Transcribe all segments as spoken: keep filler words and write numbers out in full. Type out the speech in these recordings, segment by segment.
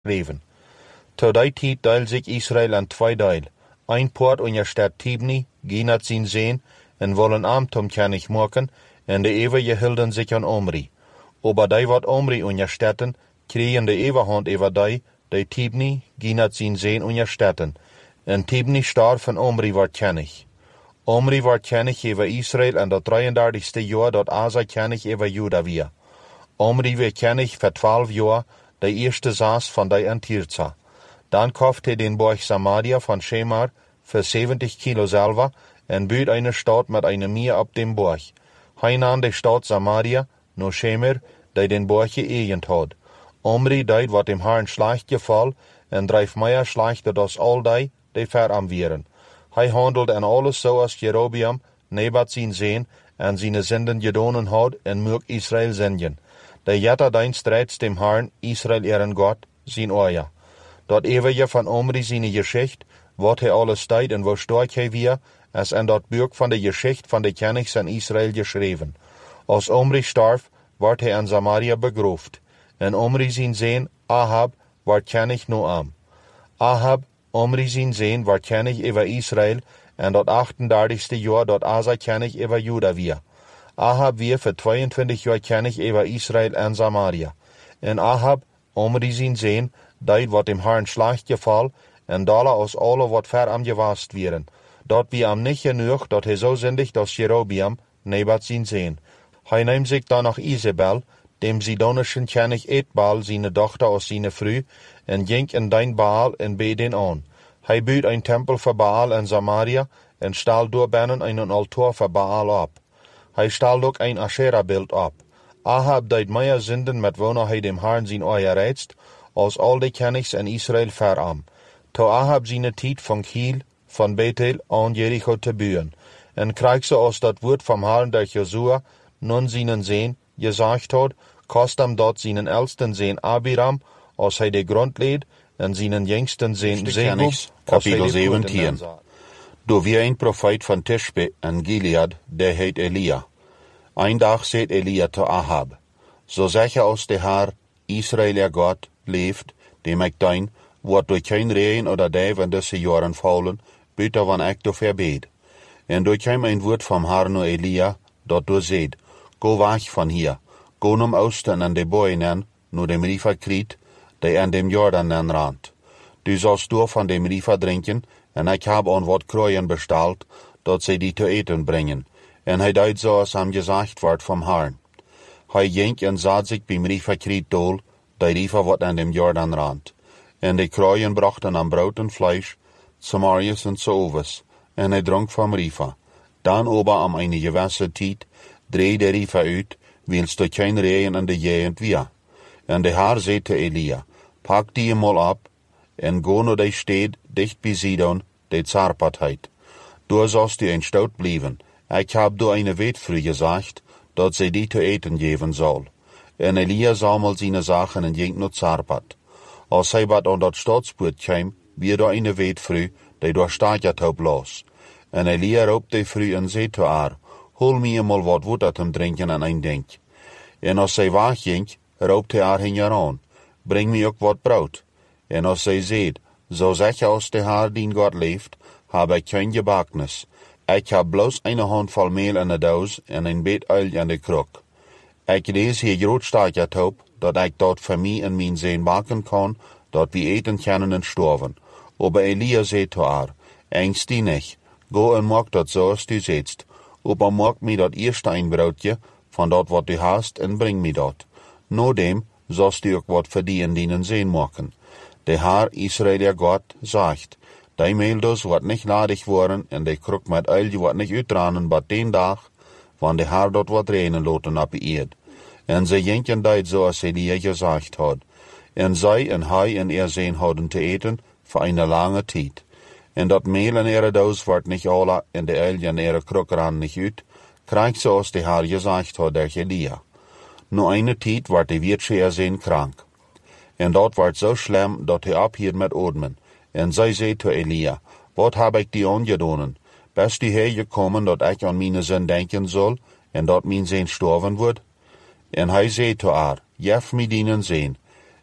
geschreven. Tot die tijd deilt zich Israël aan twee deel. Ein poort in je stad Tibni, Ginat zien zijn, en willen Amtom kennig maken, en de eeuwige hielden zich aan Omri. Ober die wat Omri in je steden, kregen de eeuwehand over die, die Tibni, Ginat zien zijn in je steden. En Tibni starf van Omri wordt kennig. Omri wordt kennig over Israël en dat drieëndertigste jaar dat Asa kennig over Juda weer. Omri werd kennig voor twaalf jaar, de eerste zes van die Antirza. Dan kocht hij den borg Samaria van Shemar voor zeventig kilo zilver en buit een stad met een meer op dem borg. Hij nam de stad Samaria, no Shemer, die den borg geëgend had. Omri deed wat hem Herrn slecht geval en drijf meer slechter dan al die, die veram waren. Hij handelde en alles zoals Jerobeam, Nebat zijn zeen, en zijn zenden gedonen had en mocht Israël zenden. De jetta dein strijd dem Herrn, Israël eren God, zijn oja. Dat eeuwige van Omri zijn geschicht, wat hij alles deed en hoe sterk hij weer, als in dat boek van de geschicht van de kennigs van Israël geschreven. Als Omri starf, wordt hij in Samaria begroefd. En Omri zijn zeen, Ahab, wordt kennig Noam. Ahab, Omri zijn zeen, wordt kennig over Israël, en dat achtendertigste jaar dat Asa kennig over Juda weer. Ahab weer voor tweeëntwintig jaar kennig over Israël en Samaria. En Ahab, Omri zijn zeen, deed wat hem Herrn slecht geval, en dala als alle wat ver am gewast wieren. Dat wie am niet genoeg, dat hij zo zindig als Jerobeam, Nebat zijn zeen. Hij neemt zich dan nog Isabel, dem Sidonischen kennig Etbaal, zijn dochter als zijn vrouw, en ging in dein Baal en beed den aan. Hij buit een tempel voor Baal in Samaria, en stal doorbinnen een altaar voor Baal op. Hij stal ook een Asherah-beeld op. Ahab deed meer zinden met wanneer hij dem Herrn zijn oor reidst, als al de kennigs in Israël veram. To Ahab zijn tijd van Kiel, van Bethel aan Jericho te buien. En krijg zoals dat woord van Herrn door Josua, nun zijn zeen, gezegd had, kost hem dat zijn elsten zeen Abiram, als hij de grond leed, en zijn jongsten zeen Zebub, kapitel zeventien. Door wie een profeet van Tishbe en Gilead, der heet Elia. Een dag zegt Elia te Ahab, zo zeg je als de Heer, Israël God, leeft, dem ik dien, wordt door geen regen oder duif in deze jaren vallen, buiten van ik door verbeed. En door kwam een woord van Herrn naar Elia, dat door zegt, go weg van hier, go naar oosten en de boeien, naar de rivier Kriet, die aan dem Jordan rand. Du zalst door van dem rivier drinken, en ik heb aan wat krooien besteld, dat zij die te eten brengen. En hij deed zoals hem gezegd wordt van Herrn. Hij ging en zat zich bij rivier Kriet dool, de rivier wat aan dem Jordan rand. En de krooien brachten hem brood en vlees, Samariërs en zovers, en hij dronk van rivier. Dan ober am een gewisse tijd, dreef de rivier uit, wils er geen regen in de gegend weer. En de Heer zei te Elia, pak die mal op, en go naar de stad dicht bij Sidon, de Zarpat heet. Door zalst u een stout blijven. Ik heb door een weetvrouw gezegd, dat zij die te eten geven zal. En Elia zamelt zijn zaken en ging naar Zarpat. Als hij wat aan dat stadspoort kwam, weer door een weetvrouw, die door staatje op los. En Elia roept de vrouw en zei te haar, hol me eenmaal wat water te drinken en een denk. En als zij wegging, roept hij haar heen aan, breng me ook wat brood. En als zij zei, zo zeg je als de Heer dien God leeft, heb ik geen gebaknis. Ik heb bloos een handvol meel in de doos en een beetje olie in de kruk. Ik lees hier groot staatje op, dat ik dat voor mij en mijn zin bakken kan, dat we eten kunnen en sterven. Aber Elia zei te haar, engst die niet, go en maak dat zoals du zegt. Aber maak me dat eerste een broodje, van dat wat du hast, en breng me dat. Nodem zalst du ook wat voor die en dienen zin maken. De Heer Israël God zegt, die meeldos wordt niet ladig worden en de kruk met olie wordt niet uitdranen bij den dag, want de Heer dat wat renen loten op de eerd. En ze jinken deed zoals Elia gezegd had. En zij en hij en er zijn hadden te eten voor een lange tijd. En dat meel in ihre doos wordt niet alle en de olie in ihre kruk ran niet uit, krijgt zoals de Heer gezegd had door Elia. Nu een tijd wordt de wirtje er zijn krank. En dat wordt zo schlimm dat hij ophield met ademen. En zij zei te Elia, wat heb ik die aangedaan? Best u hier gekomen dat ik aan mijn zin denken zal, en dat mijn zin sterven wordt? En hij zei te haar, jef me dienen zin.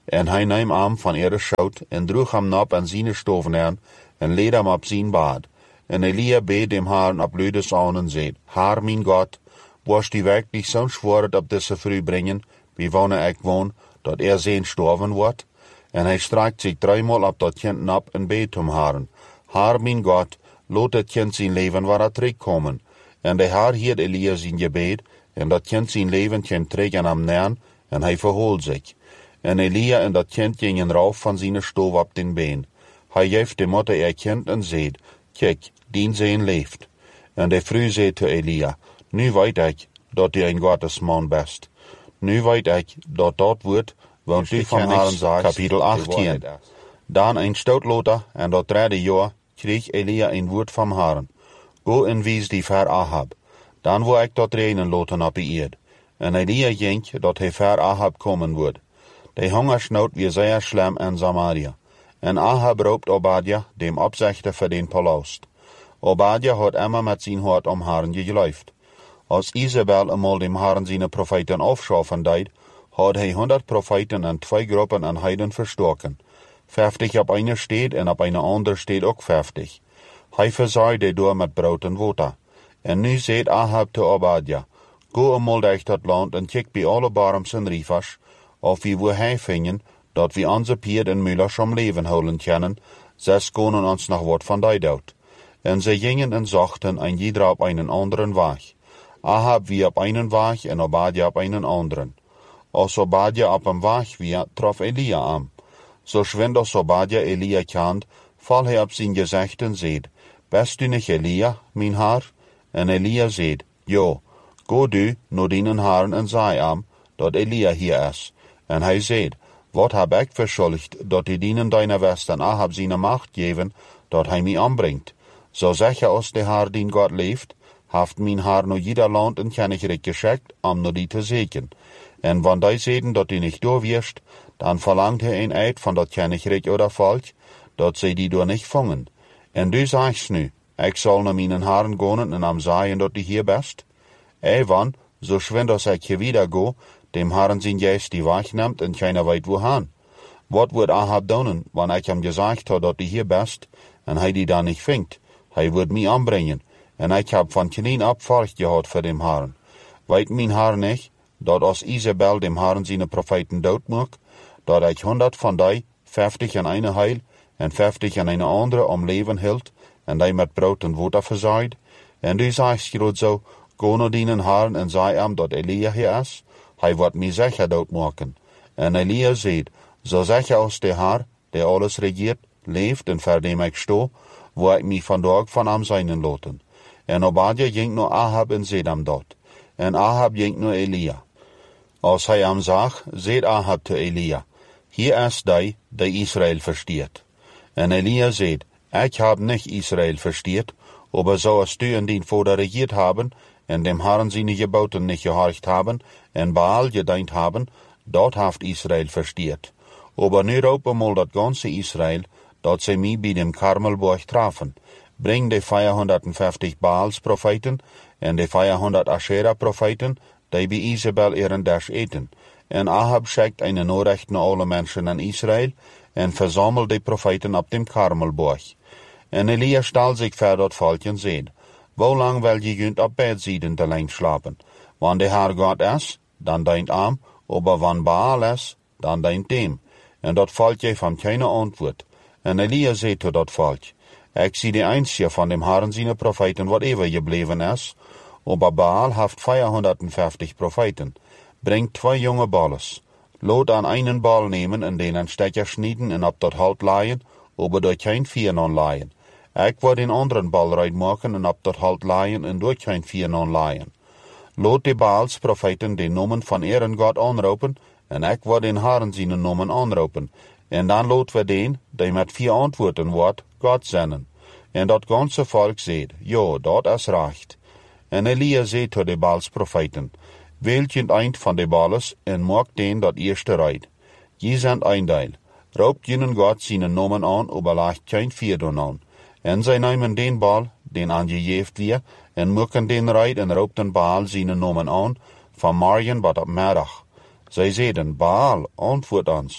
En hij nam hem van ere schout en droeg hem op aan zijn stovenaan en leed hem op zijn baard. En Elia beet dem Herrn op luides aan en zei, Herr, mijn God, was die werkelijk zo'n zwaard op deze vrouw brengen, wie wanneer ik woon, dat er zijn sterven wordt? En hij strekt zich driemaal op dat kind op en beet om Herrn. Herr, mijn God, laat dat kind zijn leven waar terugkomen. En de Herr hield Elia zijn gebed, en dat kind zijn leven kwam terug aan hem neer, en hij verhoorde zich. En Elia en dat kind gingen rauf van zijn stoof op den been. Hij heeft de moeder erkend en zei, kijk, dien zijn leeft. En de vrouw zei te Elia, nu weet ik dat u een Gottesman bent. Nu weet ik dat dat wordt, want u van Herrn zegt, kapitel achttien. Dan een stoutloter, en dat derde jaar, kreeg Elia een woord van Herrn. Go en wees die ver Ahab. Dan wil ik dat regenen laten op de eerd. En Elia ging dat hij ver Ahab komen wordt. De hongersnood weer zeer slim in Samaria. En Ahab roopt Obadja, dem opzichter voor den palast. Obadja had immer met zijn hart om Herrn geloofd. Als Isabel eenmaal dem Herrn zijn profeten afschaffen deed, had hij honderd profeten en twee groepen aan heiden verstoken. Vijftig op een stad en op een andere stad ook vijftig. Hij verzorgde door met brood en water. En nu zegt Ahab te Obadja, go eenmaal durch dat land en kijk bij alle barms en rivers, of wie wil hij vinden, dat we onze pier en mullers om leven houden kunnen, zes konen ons nog wat van die dood. En ze gingen en zochten en ieder op een anderen weg. Ahab wie op een weg en Obadja op een anderen. Als Obadja op een weg wie, trof Elia aan. Zo schwind als Obadja Elia kent, val hij op zijn gezicht en zegt, best u niet Elia, mijn Heer? En Elia zegt, ja, go du naar dienen Herrn en zei hem, dat Elia hier is. En hij zegt, wat heb ik verschuldigd, dat die dienen deiner Westen Ahab zijn macht geven, dat hij mij aanbrengt? Zo zeg je als de Heer dien God leeft, heeft mijn Heer naar ieder land een kennigheid geschickt, om naar die te zeken. En wanneer die zeden dat die niet doorwirst, dan verlangt hij een eid van dat kennigheid oder volk, dat zij die door niet vangen. En du zegt nu, ik zal naar mijn Herren gaan en hem zeggen dat die hier best. Evan, zo schwind als ik hier wieder go, dem Herrn zijn geest die wegneemt en keiner weet wohin. Wat wordt Ahab doen, wanneer ik hem gezegd had dat die hier best, en hij die dan niet vindt? Hij wordt mij aanbrengen, en ik heb van klein op volk gehad voor dem Herrn. Weet mijn Herr niet, dat als Isabel dem Herrn zijn profeten doodmaakt, dat ik honderd van die, vijftig aan een heil, en vijftig aan een andere om leven hield, en die met brood en water verzorgd? En du zegt groot zo, go naar dienen Herrn en zei hem dat Elia hier is, hij wordt mij zeker doodmaken. En Elia zegt, zo zeg je als de Heer, die alles regeert, leeft en voor dem ik sto, wil ik mij vandaag van hem zijn laten. En Obadja ging naar Ahab en zei hem dat. En Ahab ging naar Elia. Als hij hem zag, zei Ahab te Elia, hier is die, die Israël versteert. En Elia zei, ik heb niet Israël versteert, aber zoals du en dien vader regiert hebben, en dem Herrn zijn geboten niet gehorcht hebben, en Baal gediend hebben, dat heeft Israël versteert. Aber nu roepen mal dat ganze Israël, dat ze mij bij dem Karmelberg trafen. Breng de vierhonderdvijftig Baals profeten, en de vierhonderd Asherah profeten, die bij Isabel ihren dash eten. En Ahab schickt een noorrecht naar alle mensen in Israël, en verzamelt de profeten op dem Karmelberg. En Elia stel zich voor dat volk en zei, hoe lang wil je junt op bedzijden te lang slapen? Wanneer de Heer God is, dan dient hem, aber wanneer Baal is, dan dient hem. En dat volk geeft hem geen antwoord. En Elia zei tot dat volk, ik zie de einzige van dem Herrn zijn profeten wat eeuwig gebleven is, aber Baal heeft vierhonderdvijftig profeten. Breng twee jonge balles. Laat aan einen bal nemen en den een stekker snijden en op dat hout laaien, aber door geen vier aan laaien. Ik wil den anderen bal ruit maken en op dat hout laaien en door geen vier aan laaien. Laat de Baals profeten de nomen van Eren God aanroepen, en ik wil den Herrn zijn nomen aanroepen. En dan laat we den, die met vier antwoorden wordt, God zenden. En dat ganze volk zegt, ja, dat is recht. En Elia zei tot de Baals profeten, wählt je eind van de Baals en maakt den dat eerste ruit. Je zendt een deel. Roept jenen God zijn nomen aan, aber laat geen vier doen aan. En zij nemen den bal, den aangegeven weer, en maken den ruit en roepen Baal zijn nomen aan, van morgen wat op middag. Zij zeiden, Baal, antwoord ons.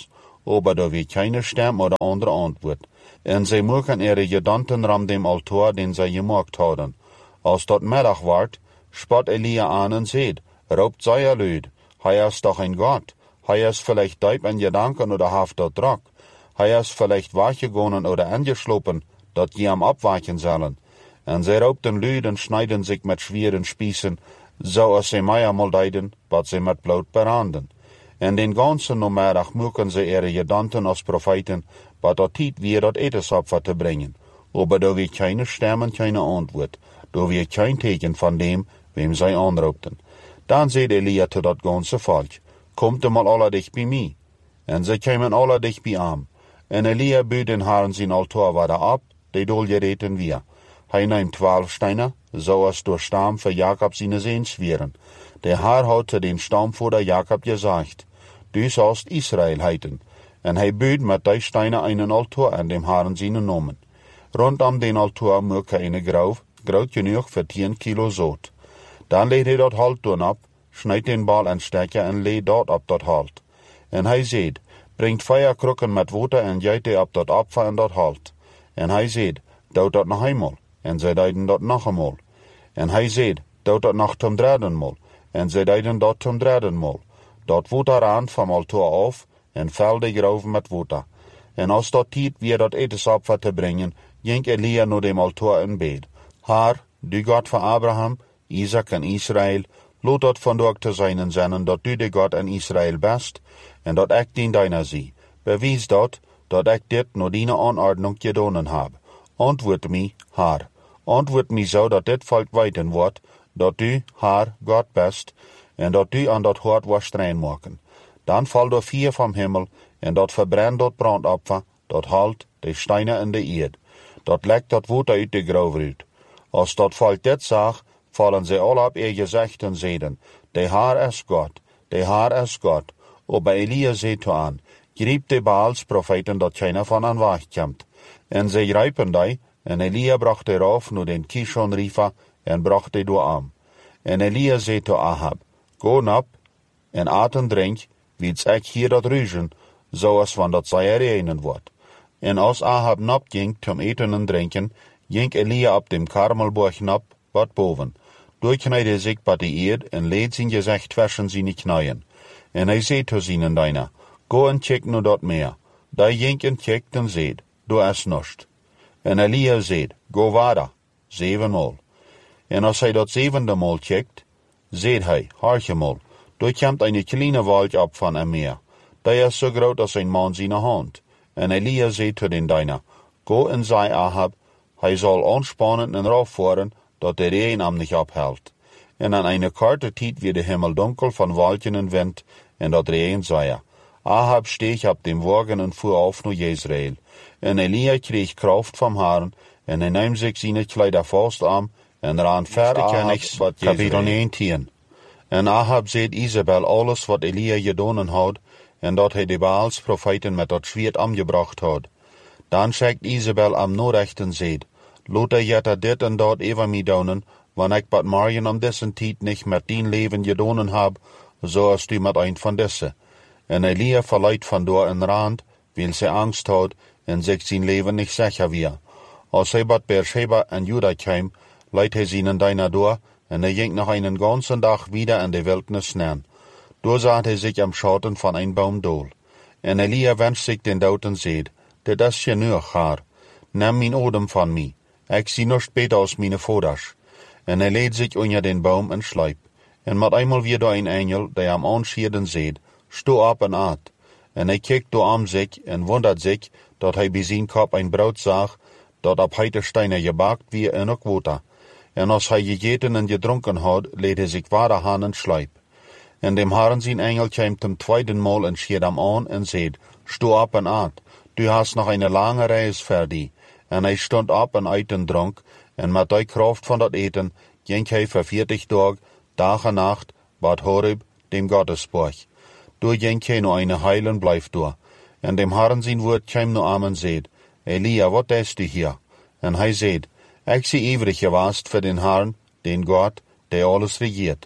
aber da wie keine stem oder andere antwoord. En zij mogen ihre gedanken ram dem altaar den zij gemaakt hadden. Als dat middag werd, spot Elia aan en zei, roept zij luid, hij is toch een God, hij is vielleicht diep in gedanken oder heeft dat druk, hij is vielleicht weggegaan oder angeslopen, dat je hem opwaken zullen. En zij roepten luid en snijden zich met schweren spiezen, zoals zij mij eenmaal deden, wat zij met bloed branden. En den ganzen namiddag mogen zij ihre gedanken als profeten, wat dat tijd weer dat etensopfer te brengen. Aber da weer keine stem en keine antwoord, da weer kein teken van dem, wem zij aanroepten. Dan zei Elia tot dat ganze volk, komt er mal alle dicht bij mij. En zij kwamen alle dicht bij hem. En Elia buurde den Herren zijn altaar weer op, die doel gereten weer. Hij neemt twaalf stenen, zoals door stam voor Jacob zijn zeens wieren. De Heer had te den stamvoerder Jacob gezegd, du sollst Israël heiten. En hij buurde met die stenen einen altaar aan dem Herren zijn nomen. Rondom den altaar mocht hij een grauw, groot genoeg voor tien kilo zout. Dan leed hij dat halt doen op, snijdt den bal en stekker en leed dat op dat halt. En hij zei, brengt vijf krukken met water en giet die op dat opfer en dat halt. En hij zei, doe dat nog eenmaal. En zij deden dat nog eenmaal. En hij zei, doe dat nog ten derdenmaal. En zij deden dat ten derdenmaal. Dat water aan van altaar af en vul de grauw met water. En als dat tijd weer dat etensopfer te brengen, ging Elia naar dem altaar in bed. Haar, du God van Abraham, Isaac en Israël, laat dat vandaag te zijn zijn dat du de God en Israël best, en dat ik dien deiner zie. Bewijs dat, dat ik dit naar die aanordnung gedaan heb. Antwoord mij, Haar. Antwoord mij zo dat dit volk weten wordt, dat du, Haar, God best, en dat du aan dat hart was streng maken. Dan valt er vier van hemel, en dat verbrennt dat brandopfer, dat halt de stenen in de eerd. Dat lekt dat water uit de grauw uit. Als dat volk dit zag, vallen zij al op ihr gezicht en zeiden, de Heer is God, de Heer is God. Aber Elia zei toe aan, griep de Baals profeten dat keiner van aan wegkomt. En zij grijpen die, en Elia bracht de raaf naar den Kishon River, en bracht de door aan. En Elia zei toe Ahab, go nap, en aat en drink, wiets ik hier dat ruizen, zoals van dat zij reinen wordt. En als Ahab nap ging, tom eten en drinken, ging Elia op dem Karmelborg nap, wat boven. Durchkneidde zich bij de eerd en leed zijn gezicht tussen zijn knieën. En hij zei te zijn dijna, go en check nu dat meer. Daar ging en checkt en zei, doe is niets. En Elia zei, go verder, zevenmaal. En als hij dat zevende maal checkt, zei hij, hartjemaal, daar komt een kleine wolk op van hem meer. Die is zo groot als een man zijn hand. En Elia zei te den dijna, go en zei Ahab, hij zal aanspannen en raufvoeren, dat de regen hem niet ophelt. En aan een korte tijd werd de hemel donker van wolken en wind, en dat regen zei. Ahab steeg op dem wagen en voer af naar Jezreel. En Elia kreeg kracht van Herren, en hij nam zich zijn kleider vast aan, en raan ver Ahab wat Kapitel negentien. En Ahab zei Isabel alles wat Elia gedaan had, en dat hij de Baals profeten met dat zwierd aangebracht had. Dan schickt Isabel am norecht en zei, laat hij jette dit en dat even mij doen, wanneer ik bad morgen om deze tijd niet met dien leven gedaan heb, zoals du met een van deze. En Elia verleidt vandoor een rand, wil zij angst had, en zich zijn leven niet zeker weer. Als hij bad Beersheba en Juda kwam, leidt hij zijn dijna door, en hij ging nog een ganzen dag wieder in de wildnis neer. Door zat hij zich am schatten van een boom dool. En Elia wenscht zich den dood en zei, dit is genoeg, Haar. Neem mijn odem van mij. Ik zie niets beter als mijn vaders. En hij leed zich onder den boom en slijp. En met eenmaal weer door een engel, die hem aanschierde, zei, sto op en aat. En hij kijkt door om zich en wondert zich, dat hij bij zijn kop een brood zag, dat op heite stenen gebakt wie en ook water. En als hij gegeten en gedronken had, leed hij zich water aan en slijp. En dem Herren zijn engel kwam ten tweeden maal en schierde hem aan en zei, sto op en aat, du hast nog een lange reis voor die. En hij stond op en uit en dronk, en met die kracht van dat eten, ging hij voor veertig dagen, dag en nacht, bad Horeb, dem Gottesborg. Door ging hij naar een heilen blijf door. En dem Herren zijn woord kwam naar hem en zei, Elia, wat is du hier? En hij zei, ik zie ivrig gewaast voor den Herren, den God, die alles regiert.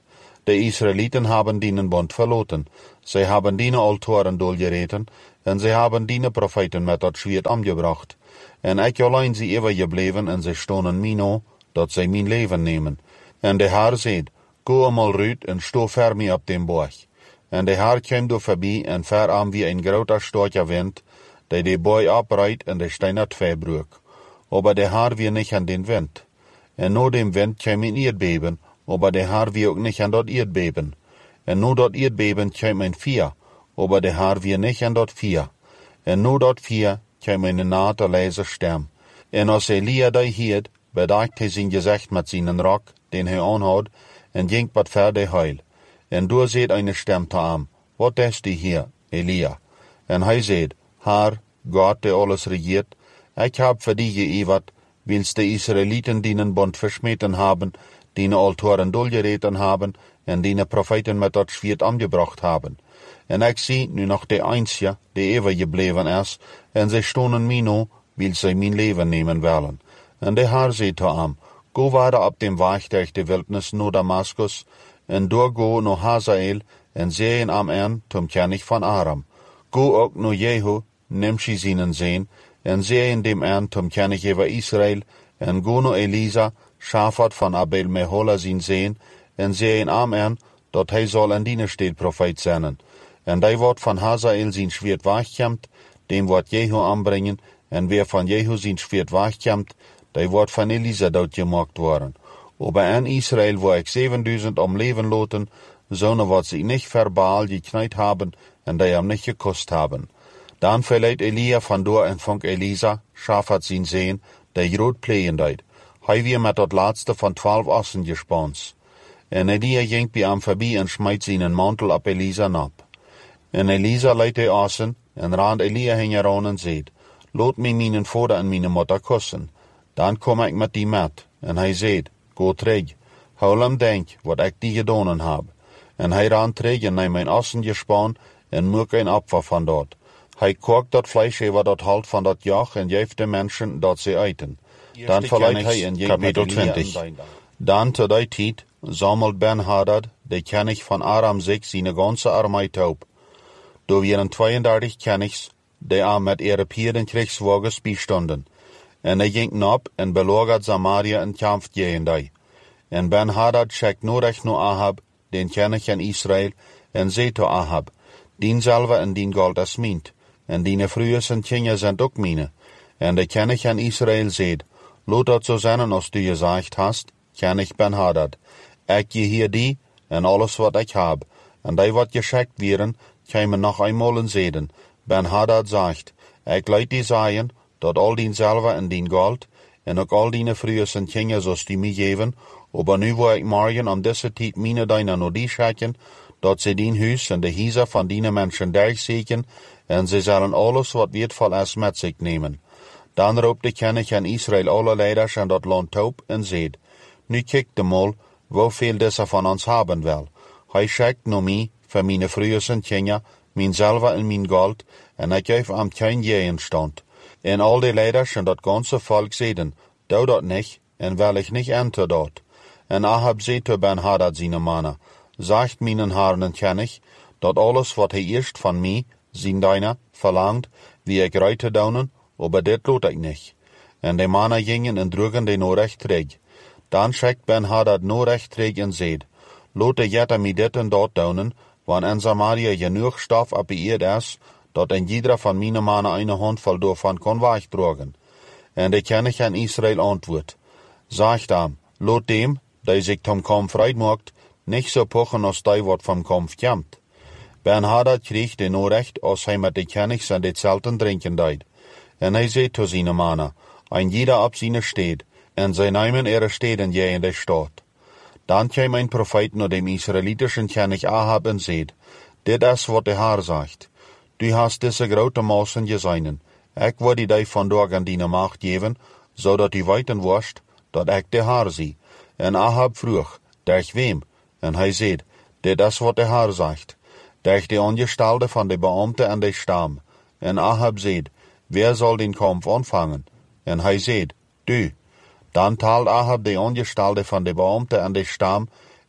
De Israeliten haben dienen Bund verloten. Zij haben diene Altoren doorgereten en zij haben diene profeten met dat zwierd omgebracht. En ik alleen zie ever gebleven en zij stonden mij na, dat zij mijn leven nemen. En de Heer zei, go eenmaal uit en sto ver mij op den boog. En de Heer kwam door voorbij en ver aan wie een grote storke wind, die de boog oprijdt en de steiner twee broek. Aber de Heer wie niet aan den wind. En na dem wind kwam een eerdbeben, aber de Heer wie ook niet aan dat eerdbeben. En na dat eerdbeben kwam een vier, aber de Heer wie niet aan dat vier. En na dat vier kwam een nate leise stem. En als Elia die hield, bedacht hij zijn gezicht met zijn rok, den hij aanhad, en ging wat verder heil. En door zei een stem te hem, wat is die hier, Elia? En hij zei, Heer, God die alles regiert, ik heb voor die geëverd, wils de Israeliten dienen Bund versmeten hebben, diene Altoren doorgereten hebben, en diene profeten met dat zwierd omgebracht hebben. En ik zie nu nog de einzige, die ever gebleven is, en zij stonden mij na, wil zij mijn leven nemen willen. En de Heer zei te hem, go verder op dem weg durch de wildnis naar Damascus, en doorgo naar Hazael, en zeeën am aan, tom König van Aram. Go ook naar Jehu, Nimshi zijn zeen, en zeeën dem aan, tom König over Israël, en go naar Elisa, Shafat van Abel Mehola zijn zeen, en zeeën am aan, dat hij zal in diene steed profeet zijn. En die wordt van Hazael zijn zwierd wegkomt, dem wordt Jehu aanbrengen, en weer van Jehu zijn zwierd wegkomt, die wordt van Elisa doodgemaakt worden. Aber in Israël wo ik zevenduizend om leven loten, zonen wat ze niet verbaal geknijd hebben, en die hem niet gekost hebben. Dan verleidt Elia vandoor en vond Elisa, Shafat zijn zeen, die groot plegen deed. Hij weer met dat laatste van twaalf assen gespaans. En Elia ging bij hem voorbij en smijt zijn mantel op Elisa nap. En Elisa leidt de assen, en rand Elia hing eraan en zei, laat mij mijn vader en mijn moeder kussen. Dan kom ik met die met. En hij zei, go terug, hou hem denk wat ik die gedaan heb. En hij ran terug en neemt mijn assen gespan en maak een opfer van dat. Hij kookt dat vlees over dat halt van dat jacht en geeft de mensen dat ze eten. Dan verleidt hij in kapitel twintig. Dan te die tijd zamelt Ben-Hadad, de König van Aram zich zijn ganze armee op. Door waren tweeëndertig Königs, die aan met Europeeren kriegswagens bijstonden. En hij ging nap en belagert Samaria en kampt tegen die. En Ben-Hadad schickt nodig naar Ahab, den König in Israël, en zei te Ahab, dien zilver en dien goud is mint, en dien vrouwen en kinderen zijn ook mine. En de König in Israël zei, laat dat zo zijn als du gezegd hast, König Ben-Hadad. Ik je hier die en alles wat ik heb, en die wat geschikt werden, komen nog eenmaal en zeiden. Ben-Hadad zegt, ik leid die zeggen, dat al dien zilver en dien goud, en ook al die vrouwen en kinderen zoals die mij geven, aber nu wil ik morgen om deze tijd mine deiner naar die schikken, dat ze dien huis en de huizen van die mensen durchzeken, en ze zullen alles wat wertvol is met zich nemen. Dan roept de König in Israël alle leiders in dat land op en zegt, nu kijk de mal, hoeveel deze van ons hebben wil. Hij schikt naar mij, voor mijn vrouwen en kinderen, mijn zilver en mijn goud, en ik geef hem geen gegenstand. En al die leiders en dat ganze volk zeiden, doe dat niet, en wil ik niet enter dat. En Ahab zei te Ben-Hadad zijn mannen, zegt mijn Herren en König, dat alles wat hij eerst van mij, zijn deiner, verlangt, wie ik reite doen, aber dit laat ik niet. En de mannen gingen en droegen de Norrecht terug. Dan schikt Ben-Hadad Norrecht terug en zei, laat de jetten mij dit en dat doen, want in Samaria genoeg stof op de eerd is, dat een ieder van mijn mannen een handvol daarvan kon wegdragen. En de König in Israël antwoordt, zegt hem, laat dem, die zich tom kamp vrijmaakt, niet zo pochen als die wat van kamp komt. Ben-Hadad kreeg de Norrecht als hij met de Königs en de zelten drinken deed. En hij zei te zijn mannen, een ieder op zijn steed, en zij nemen ihre steden je in de stad. Dan kwam een profeet naar dem Israelitischen König Ahab en zei, dit is wat de Heer zegt. Du hast deze grote massen gezien. Ik wil die vandaag aan die macht geven, zodat du weten worst, dat ik de Heer zie. En Ahab vroeg, durch wem? En hij zei, dit is wat de Heer zegt. Durch de angestelde van de beambte en de stam. En Ahab zei, wer zal den kamp aanvangen? En hij zei, du. Dan taalt Ahab de angestelde van de beambte en de stam,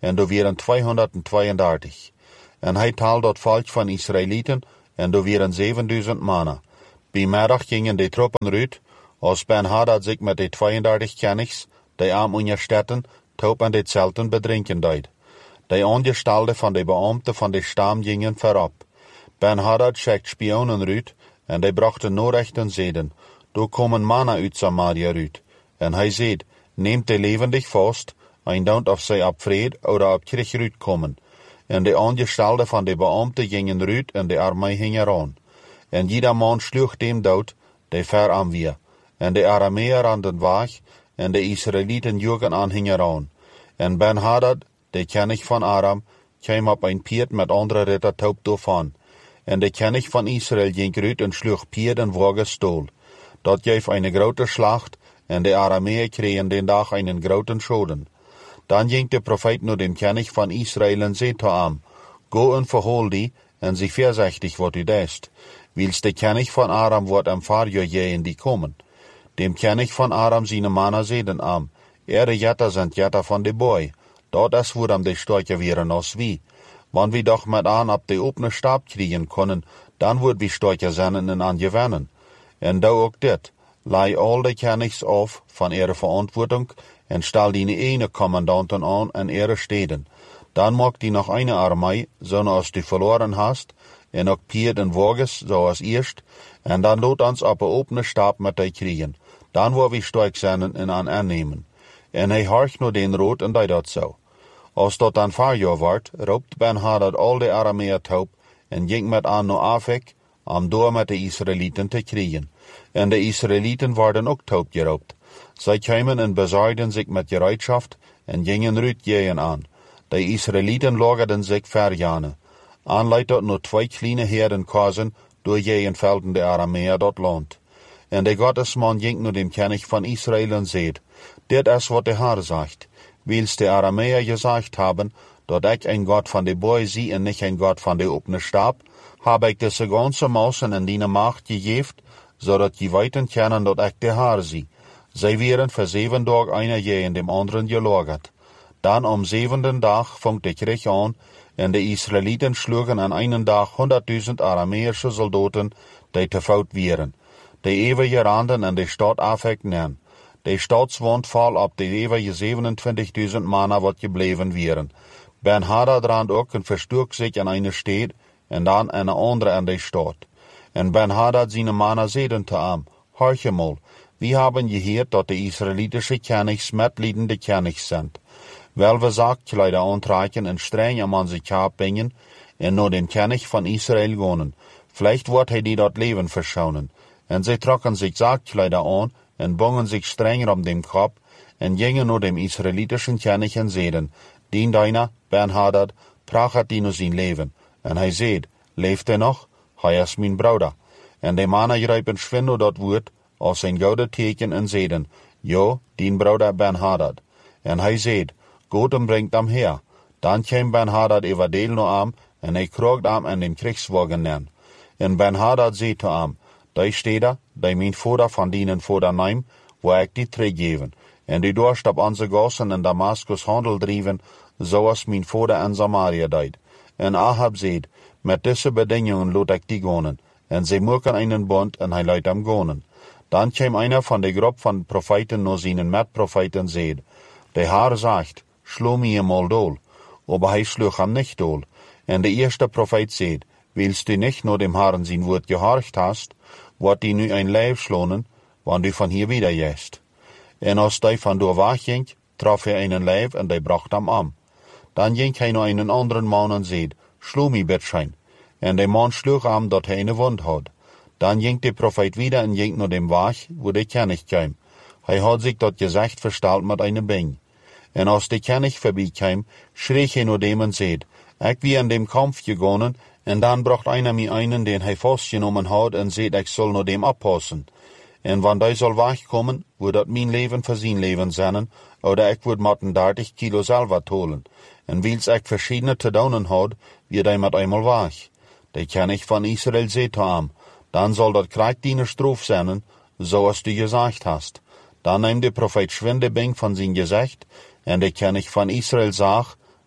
en er waren tweehonderdtweeëndertig. En hij taal dat volk van Israëlieten, en er waren zevenduizend mannen. Bij middag gingen de troepen uit, als Ben-Hadad zich met de tweeëndertig kenigs, die aan onderstetten, top aan de zelten bedrinken deed. De aangestalden van de beambten van de stam gingen voorop. Ben-Hadad schickt spionen uit, en die brachten noorrechten zeden. Door komen mannen uit Samaria uit. En hij zei, neemt de levendig vast, en don't of zij op vrede of op krieg uitkomen. En de aangestalden van de beambten gingen uit en de armee hing eraan. En ieder man sloeg dem dood, die ver aan weer. En de Arameer randen weg, en de Israëlieten joegen aan hing eraan. En Ben-Hadad, de koning van Aram, kwam op een paard met andere ritter top doorvan. En de koning van Israël ging uit en sloeg paard en wagen stoel. Dat gaf een grote slacht, en de Arameer kregen den dag een grote schoden. Dan ging de profeet naar de koning van Israël en zei tot hem, go en verhool die, en zie voorzichtig wat u deest. Wils de koning van Aram wordt hem voorjagen die komen. De koning van Aram zijn mannen zeiden hem, ere jetter zijn jetter van de boy. Dat is waarom de sterker wären als wie. Want wie doch met aan op de opene stap kriegen kunnen, dan wordt wie sterker zijn en aan gewinnen. En doe ook dit, lei al de kenigs af van ihre verantwoording en stel die ene commandanten aan en ihre steden. Dan maak die nog een armee, zoals du verloren hast, en ook paard en wagens, zoals eerst, en dan laat ons op een opene stap met die kriegen. Dan wordt wie sterk zijn en aan aannemen. En hij horcht naar den rood en deed dat zo. Als dat dan verjaar wordt, roept Ben-Hadad al de Arameer top en ging met aan naar Afek, om door met de Israëlieten te kriegen. En de Israëlieten worden ook top geroept. Zij kwamen en bezorgden zich met gereedschaft en gingen uit jeen aan. De Israëlieten lagerden zich verjane. Aanleid dat naar twee kleine herden kozen door jeen velden de Arameer dat land. En de Gottesman ging naar de koning van Israël en zei, dit is wat de Heer zegt. Wils de Arameer gezegd hebben, dat ik een God van de boy zie en niet een God van de opene stap, heb ik deze ganse mousen en die macht gegeven, zodat je weten kunnen dat ik de Heer zie. Zij werden voor zeven dagen einer je in dem anderen gelagerd. Dan om zevende dag vond de krieg aan, en de Israëlieten sloegen aan een dag honderdduizend Arameerse soldaten, die te fout waren. De eeuwige randen en de stad Afek nemen. De stadswand val op de eeuwige zevenentwintigduizend mannen wat gebleven waren. Ben-Hadad rand ook en verstok zich aan een stad, en dan aan een andere aan de stad. En Ben-Hadad zijn mannen zeiden te hem, hoor mal, wie hebben gehoord dat de Israëlitische kenigs metliedende kenigs zijn. Wel we zaaktkleider aantrekken en streng om aan zich hart brengen, en naar den koning van Israël gaan. Vielleicht wordt hij die dat leven verschonen. En zij trokken zich zaaktkleider aan, en bongen zich strenger om dem kop, en gingen naar dem Israëlitische koning en zeiden, dien deiner, Ben-Hadad, prachet die naar zijn leven. En hij zei, leeft hij nog? Hij is mijn broeder. En de mannen grijpen schwindel dat woord, als een gouden teken en zeiden, ja, dien broeder Ben-Hadad. En hij zei, goed en brengt hem her. Dan kwam Ben-Hadad over deel naar hem, en hij kroogde hem en den krigswagen neer. En Ben-Hadad zei te hem, die steden, die mijn vader van dienen vader neem, wil ik die teruggeven. En die dorst op onze gassen in Damascus handel drijven, zoals mijn vader in Samaria deed. En Ahab zei, met deze bedingingen laat ik die gaan. En zij maken einen bond en hij laat hem gaan. Dan kwam einer van de groep van profeten naar zijn metprofeten en zei, de Heer zegt, slo mij eenmaal dool. Maar hij sloeg hem niet dool. En de eerste profeet zei, wilst du niet naar dem Herrn zijn woord gehorcht hast, wordt die nu een lijf slonen, want du van hier wieder jest. En als hij van door wegging, trof hij een lijf en die bracht hem aan. Dan ging hij naar een andere man en zei, slo mij bitschein. En de man sloeg hem dat hij een wond had. Dan ging de profeet wieder en ging naar dem weg, waar de koning kwam. Hij had zich dat gezegd versteld met een bing. En als de koning voorbij kwam, schreef hij naar dem en zei, ik wie in dem kampf gegaan, en dan bracht einer mij einen, den hij vastgenomen had, en zei, ik zal naar dem oppassen. En wanneer hij zal wegkomen, wordt dat mijn leven voor zijn leven zijn, oder ik word met dertig kilo zelf tolen. En wils ik verschiedene te doen had, wird hij met eenmaal weg. De koning van Israël zei te hem, dan zal dat krijg die stroof zijn, zoals du gezegd hast. Dan neemt de profeet schwinde bing van zijn gezicht, en de koning van Israël zag,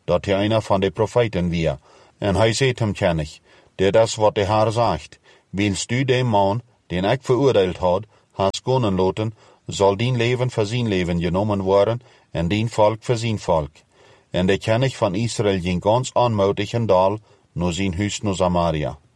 dat hij einer van de Propheten wir. En hij zei hem kennig, der das wat de Herr sagt, willst du dem Mann, den ik veroordeeld had, has gonnen loten, soll dien leven voor zijn leven genommen worden, en dien volk voor zijn volk. En de kennig van Israël ging ganz aanmutig en dal, nur zijn huis naar Samaria.